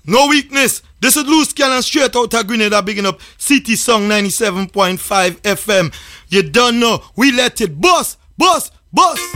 No weakness. This is Loose Cannon straight out of Grenada, bigging up City Song 97.5 FM. You don't know. We let it bust, bust, bust.